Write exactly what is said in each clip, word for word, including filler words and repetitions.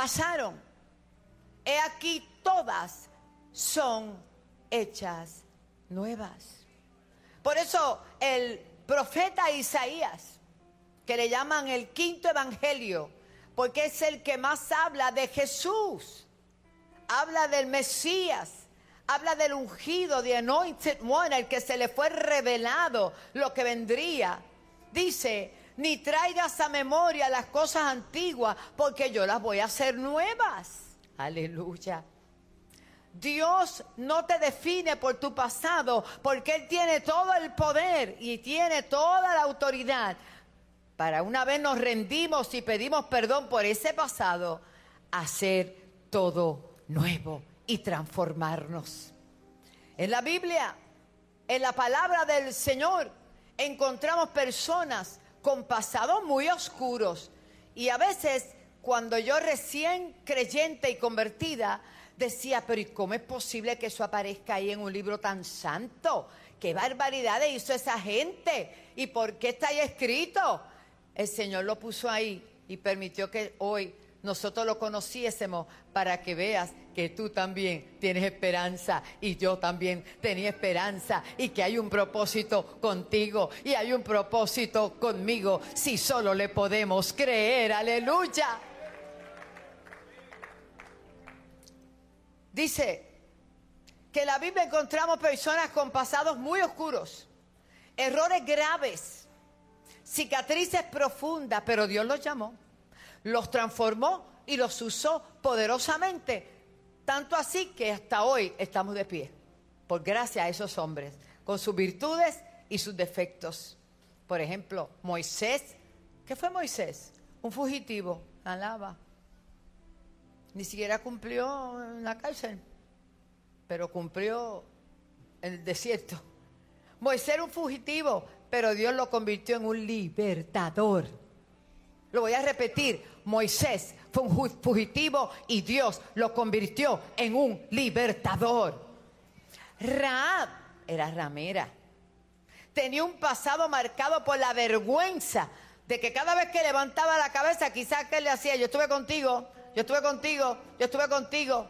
pasaron. He aquí todas son hechas nuevas. Por eso el profeta Isaías, que le llaman el quinto evangelio, porque es el que más habla de Jesús, habla del Mesías, habla del ungido, de Anointed One, el que se le fue revelado lo que vendría. Dice: ni traigas a memoria las cosas antiguas, porque yo las voy a hacer nuevas. Aleluya. Dios no te define por tu pasado, porque Él tiene todo el poder y tiene toda la autoridad para, una vez nos rendimos y pedimos perdón por ese pasado, hacer todo nuevo y transformarnos. En la Biblia, en la palabra del Señor, encontramos personas con pasados muy oscuros. Y a veces, cuando yo recién creyente y convertida, decía: pero ¿y cómo es posible que eso aparezca ahí en un libro tan santo? ¿Qué barbaridades hizo esa gente? ¿Y por qué está ahí escrito? El Señor lo puso ahí y permitió que hoy nosotros lo conociésemos, para que veas que tú también tienes esperanza y yo también tenía esperanza, y que hay un propósito contigo y hay un propósito conmigo, si solo le podemos creer. Aleluya. Dice que en la Biblia encontramos personas con pasados muy oscuros, errores graves, cicatrices profundas, pero Dios los llamó, los transformó y los usó poderosamente. Tanto así que hasta hoy estamos de pie, por gracia a esos hombres, con sus virtudes y sus defectos. Por ejemplo, Moisés. ¿Qué fue Moisés? Un fugitivo. Alaba. Ni siquiera cumplió en la cárcel, pero cumplió en el desierto. Moisés era un fugitivo, pero Dios lo convirtió en un libertador. Lo voy a repetir: Moisés fue un fugitivo y Dios lo convirtió en un libertador. Rahab era ramera. Tenía un pasado marcado por la vergüenza de que cada vez que levantaba la cabeza, quizás que le hacía: yo estuve contigo, yo estuve contigo, yo estuve contigo.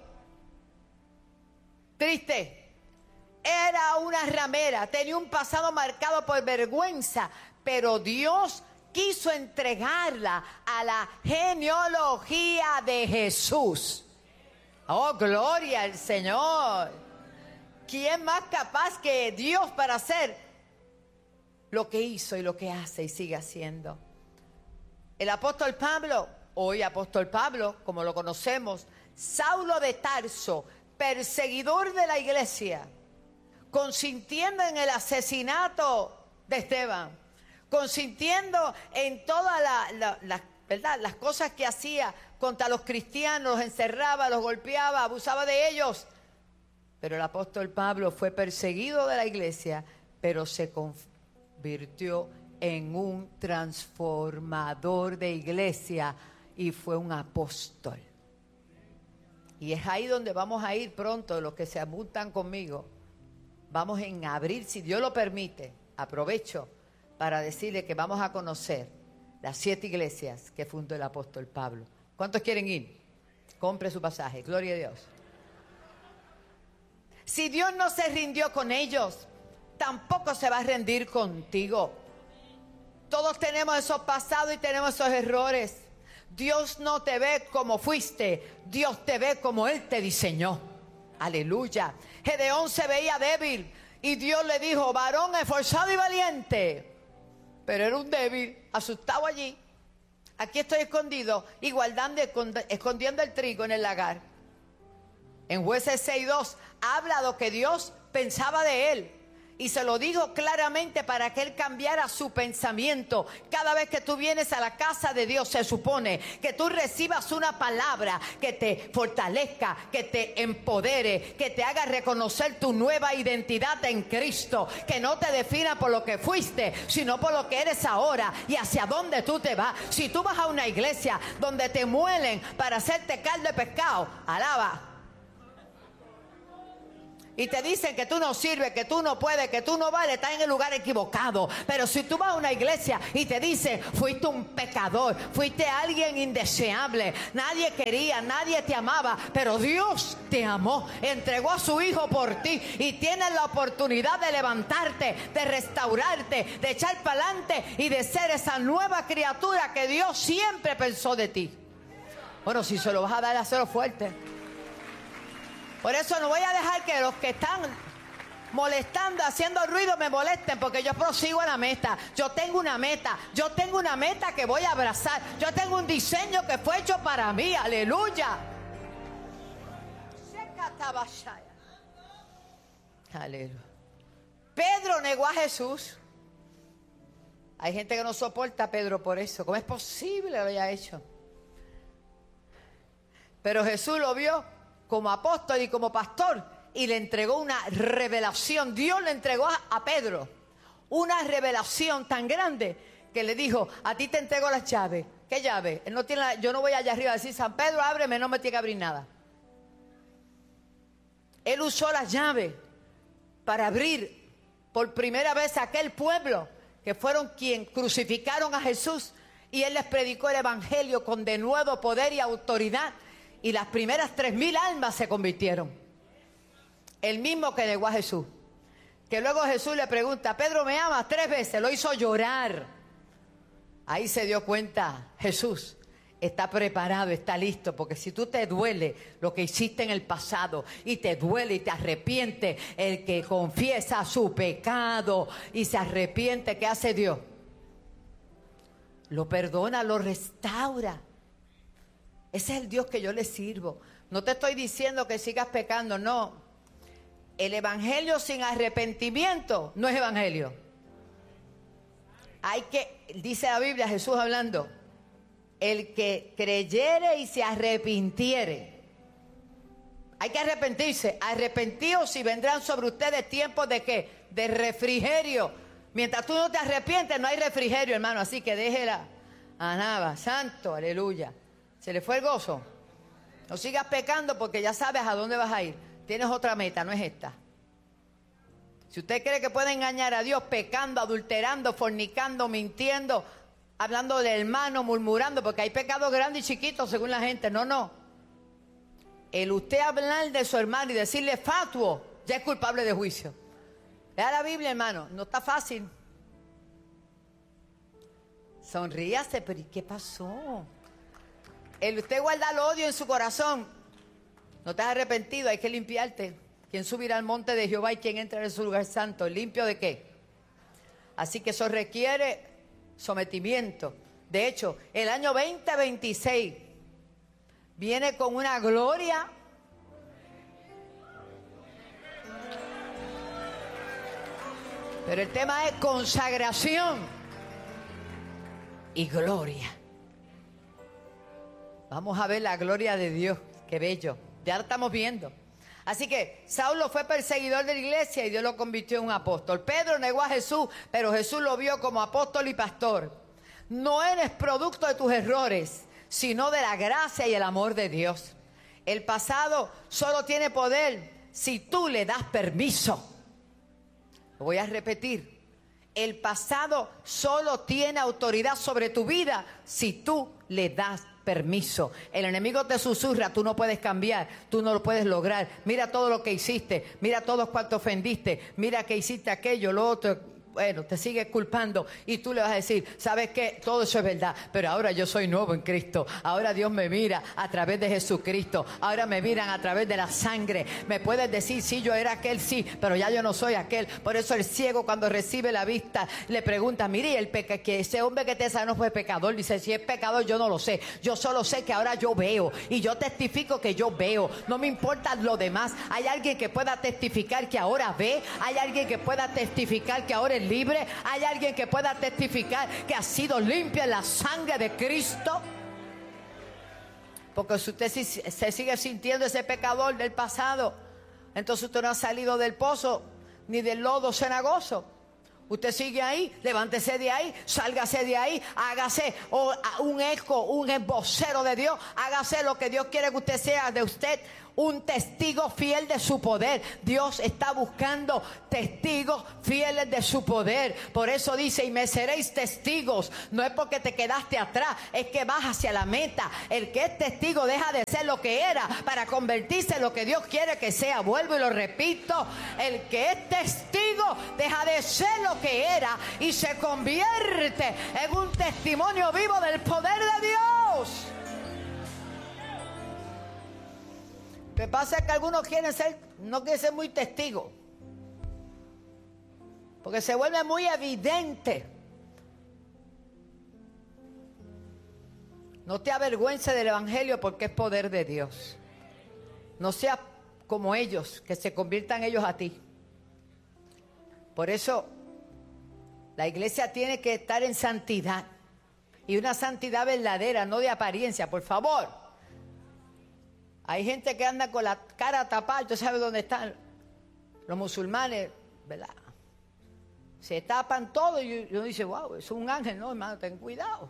Triste. Era una ramera, tenía un pasado marcado por vergüenza, pero Dios quiso entregarla a la genealogía de Jesús. Oh, gloria al Señor. ¿Quién más capaz que Dios para hacer lo que hizo y lo que hace y sigue haciendo? El apóstol Pablo, hoy apóstol Pablo, como lo conocemos, Saulo de Tarso, perseguidor de la iglesia, consintiendo en el asesinato de Esteban, consintiendo en todas la, la, la, ¿verdad? las cosas que hacía contra los cristianos, los encerraba, los golpeaba, abusaba de ellos. Pero el apóstol Pablo fue perseguido de la iglesia, pero se convirtió en un transformador de iglesia y fue un apóstol. Y es ahí donde vamos a ir pronto, los que se apuntan conmigo. Vamos en abril, si Dios lo permite. Aprovecho para decirle que vamos a conocer las siete iglesias que fundó el apóstol Pablo. ¿Cuántos quieren ir? Compre su pasaje, gloria a Dios. Si Dios no se rindió con ellos, tampoco se va a rendir contigo. Todos tenemos esos pasados y tenemos esos errores. Dios no te ve como fuiste, Dios te ve como Él te diseñó. Aleluya. Gedeón se veía débil y Dios le dijo: varón esforzado y valiente. Pero era un débil, asustado allí. Aquí estoy escondido y guardando, escondiendo el trigo en el lagar. En Jueces seis dos habla de lo que Dios pensaba de él. Y se lo dijo claramente para que él cambiara su pensamiento. Cada vez que tú vienes a la casa de Dios, se supone que tú recibas una palabra que te fortalezca, que te empodere, que te haga reconocer tu nueva identidad en Cristo. Que no te defina por lo que fuiste, sino por lo que eres ahora y hacia dónde tú te vas. Si tú vas a una iglesia donde te muelen para hacerte caldo de pescado, alaba. y te dicen que tú no sirves, que tú no puedes, que tú no vales, estás en el lugar equivocado. Pero si tú vas a una iglesia y te dicen, fuiste un pecador, fuiste alguien indeseable, nadie quería, nadie te amaba, pero Dios te amó, entregó a su hijo por ti y tienes la oportunidad de levantarte, de restaurarte, de echar para adelante y de ser esa nueva criatura que Dios siempre pensó de ti. Bueno, si se lo vas a dar, hazlo fuerte. Por eso no voy a dejar que los que están molestando, haciendo ruido, me molesten, porque yo prosigo a la meta. Yo tengo una meta, yo tengo una meta que voy a abrazar. Yo tengo un diseño que fue hecho para mí, aleluya. Aleluya. Pedro negó a Jesús. Hay gente que no soporta a Pedro por eso. ¿Cómo es posible que lo haya hecho? Pero Jesús lo vio como apóstol y como pastor y le entregó una revelación. Dios le entregó a, a Pedro una revelación tan grande que le dijo, a ti te entrego las llaves. ¿Qué llave? Él no tiene la, yo no voy allá arriba a decir, San Pedro, ábreme, no me tiene que abrir nada. Él usó las llaves para abrir por primera vez a aquel pueblo que fueron quien crucificaron a Jesús, y él les predicó el evangelio con de nuevo poder y autoridad. Y las primeras tres mil almas se convirtieron. El mismo que negó a Jesús. Que luego Jesús le pregunta, Pedro, ¿me amas? Tres veces, lo hizo llorar. Ahí se dio cuenta, Jesús está preparado, está listo. Porque si tú te duele lo que hiciste en el pasado, y te duele y te arrepiente, el que confiesa su pecado y se arrepiente, ¿qué hace Dios? Lo perdona, lo restaura. Ese es el Dios que yo le sirvo. No te estoy diciendo que sigas pecando, no. El evangelio sin arrepentimiento no es evangelio. Hay que, dice la Biblia, Jesús hablando, el que creyere y se arrepintiere. Hay que arrepentirse. Arrepentidos y vendrán sobre ustedes tiempos de ¿qué? De refrigerio. Mientras tú no te arrepientes, no hay refrigerio, hermano. Así que déjela. Anaba, santo, aleluya. ¿Se le fue el gozo? No sigas pecando porque ya sabes a dónde vas a ir. Tienes otra meta, no es esta. Si usted cree que puede engañar a Dios pecando, adulterando, fornicando, mintiendo, hablando del hermano, murmurando, porque hay pecados grandes y chiquitos según la gente. No, no. El usted hablar de su hermano y decirle fatuo, ya es culpable de juicio. Lea la Biblia, hermano. No está fácil. Sonríase, pero ¿y qué pasó? El usted guarda el odio en su corazón. No te has arrepentido, hay que limpiarte. ¿Quién subirá al monte de Jehová y quién entra en su lugar santo? ¿Limpio de qué? Así que eso requiere sometimiento. De hecho, el año veinte veintiséis viene con una gloria. Pero el tema es consagración y gloria. Vamos a ver la gloria de Dios. Qué bello. Ya lo estamos viendo. Así que Saulo fue perseguidor de la iglesia y Dios lo convirtió en un apóstol. Pedro negó a Jesús, pero Jesús lo vio como apóstol y pastor. No eres producto de tus errores, sino de la gracia y el amor de Dios. El pasado solo tiene poder si tú le das permiso. Lo voy a repetir. El pasado solo tiene autoridad sobre tu vida si tú le das permiso. El enemigo te susurra, tú no puedes cambiar, tú no lo puedes lograr. Mira todo lo que hiciste, mira todos cuantos ofendiste, mira que hiciste aquello, lo otro. Bueno, te sigues culpando y tú le vas a decir, ¿sabes qué? Todo eso es verdad, pero ahora yo soy nuevo en Cristo. Ahora Dios me mira a través de Jesucristo. Ahora me miran a través de la sangre. Me puedes decir, sí, yo era aquel, sí, pero ya yo no soy aquel. Por eso el ciego cuando recibe la vista le pregunta, mire, el peca que ese hombre que te sanó fue pecador. Dice, si es pecador yo no lo sé. Yo solo sé que ahora yo veo y yo testifico que yo veo. No me importa lo demás. Hay alguien que pueda testificar que ahora ve. Hay alguien que pueda testificar que ahora es libre. Hay alguien que pueda testificar que ha sido limpia en la sangre de Cristo. Porque si usted se sigue sintiendo ese pecador del pasado, entonces usted no ha salido del pozo ni del lodo cenagoso. Usted sigue ahí, levántese de ahí, sálgase de ahí, hágase un eco, un vocero de Dios, hágase lo que Dios quiere que usted sea de usted. Un testigo fiel de su poder. Dios está buscando testigos fieles de su poder. Por eso dice, y me seréis testigos. No es porque te quedaste atrás, es que vas hacia la meta. El que es testigo deja de ser lo que era para convertirse en lo que Dios quiere que sea. Vuelvo y lo repito. El que es testigo deja de ser lo que era y se convierte en un testimonio vivo del poder de Dios. Lo que pasa es que algunos quieren ser, no quieren ser muy testigos, porque se vuelve muy evidente. No te avergüences del evangelio, porque es poder de Dios. No seas como ellos, que se conviertan ellos a ti. Por eso la iglesia tiene que estar en santidad, y una santidad verdadera, no de apariencia, por favor. Hay gente que anda con la cara tapada. ¿Usted sabe dónde están los musulmanes? ¿Verdad? Se tapan todo y uno dice, wow, es un ángel. No, hermano, ten cuidado.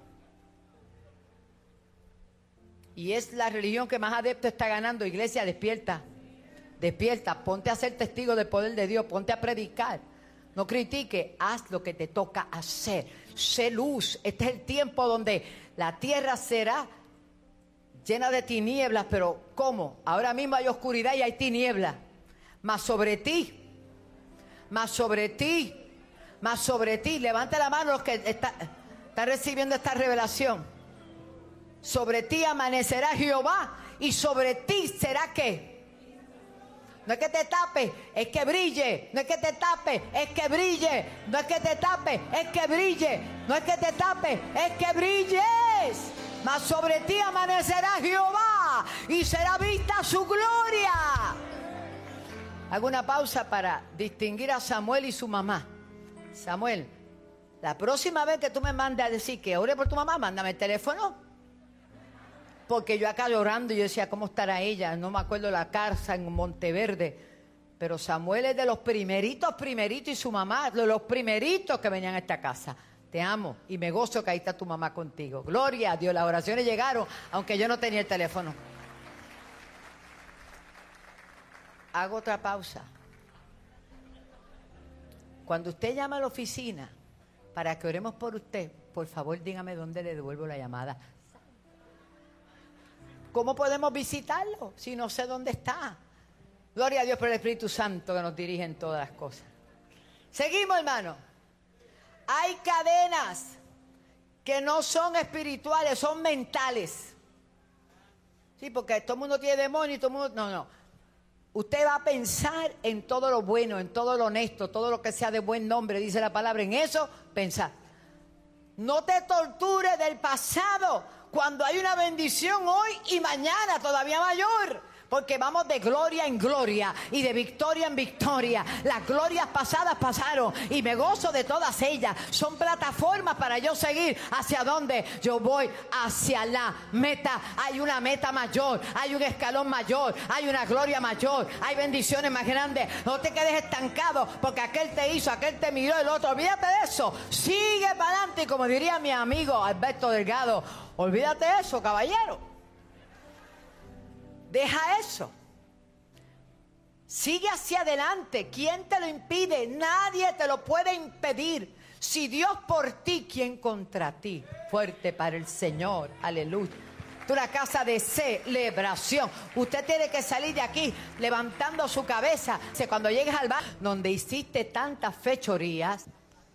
Y es la religión que más adeptos está ganando. Iglesia, despierta. Despierta. Ponte a ser testigo del poder de Dios. Ponte a predicar. No critique. Haz lo que te toca hacer. Sé luz. Este es el tiempo donde la tierra será llena de tinieblas, pero ¿cómo? Ahora mismo hay oscuridad y hay tinieblas. Mas sobre ti, mas sobre ti, mas sobre ti. Levante la mano los que está, están recibiendo esta revelación. Sobre ti amanecerá Jehová, y sobre ti será ¿qué? No es que te tape, es que brille. No es que te tape, es que brille. No es que te tape, es que brille. No es que te tape, es que brilles. Mas sobre ti amanecerá Jehová, y será vista su gloria. Hago una pausa para distinguir a Samuel y su mamá. Samuel, la próxima vez que tú me mandes a decir que ore por tu mamá, mándame el teléfono. Porque yo acá llorando, yo decía, ¿cómo estará ella? No me acuerdo la casa en Monteverde. Pero Samuel es de los primeritos, primeritos, y su mamá, de los primeritos que venían a esta casa. Te amo y me gozo que ahí está tu mamá contigo. Gloria a Dios, las oraciones llegaron, aunque yo no tenía el teléfono. Hago otra pausa. Cuando usted llama a la oficina para que oremos por usted, por favor dígame dónde le devuelvo la llamada. ¿Cómo podemos visitarlo si no sé dónde está? Gloria a Dios por el Espíritu Santo que nos dirige en todas las cosas. Seguimos, hermano. Hay cadenas que no son espirituales, son mentales. Sí, porque todo el mundo tiene demonios y todo el mundo... No, no. Usted va a pensar en todo lo bueno, en todo lo honesto, todo lo que sea de buen nombre, dice la palabra. En eso, pensar. No te tortures del pasado cuando hay una bendición hoy y mañana todavía mayor. Porque vamos de gloria en gloria y de victoria en victoria. Las glorias pasadas pasaron y me gozo de todas ellas. Son plataformas para yo seguir hacia donde yo voy, hacia la meta. Hay una meta mayor, hay un escalón mayor, hay una gloria mayor, hay bendiciones más grandes. No te quedes estancado porque aquel te hizo, aquel te miró, el otro. Olvídate de eso. Sigue para adelante. Y como diría mi amigo Alberto Delgado, olvídate de eso, caballero. Deja eso. Sigue hacia adelante. ¿Quién te lo impide? Nadie te lo puede impedir. Si Dios por ti, ¿quién contra ti? Fuerte para el Señor. Aleluya. Es una casa de celebración. Usted tiene que salir de aquí levantando su cabeza. Cuando llegues al bar donde hiciste tantas fechorías,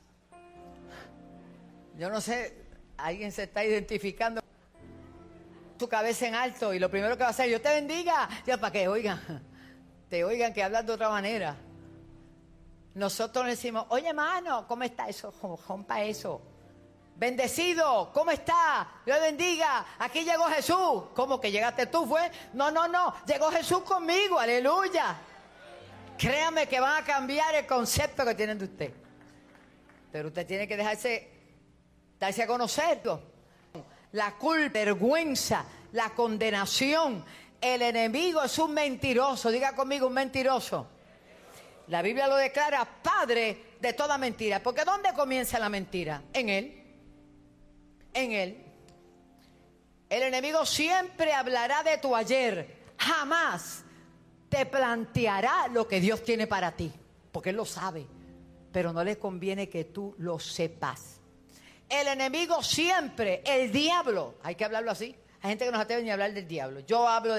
yo no sé, alguien se está identificando. Tu cabeza en alto y lo primero que va a hacer, Dios te bendiga, ya para que oigan, te oigan que hablas de otra manera. Nosotros le decimos, oye hermano, ¿cómo está eso? Rompa eso. Bendecido, ¿cómo está? Dios bendiga, aquí llegó Jesús. ¿Cómo que llegaste tú, fue? No, no, no, llegó Jesús conmigo, aleluya. Créame que van a cambiar el concepto que tienen de usted. Pero usted tiene que dejarse, darse a conocer. La culpa, vergüenza, la condenación. El enemigo es un mentiroso. Diga conmigo, un mentiroso. la Biblia lo declara padre de toda mentira. Porque ¿dónde comienza la mentira? En Él. En Él. El enemigo siempre hablará de tu ayer. Jamás te planteará lo que Dios tiene para ti. Porque Él lo sabe. Pero no le conviene que tú lo sepas. El enemigo siempre, el diablo, hay que hablarlo así. Hay gente que no se atreve ni a hablar del diablo. Yo hablo